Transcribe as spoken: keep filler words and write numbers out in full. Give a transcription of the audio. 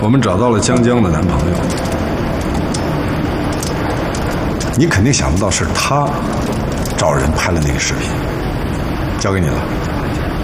我们找到了江江的男朋友，你肯定想不到是他找人拍了那个视频，交给你了。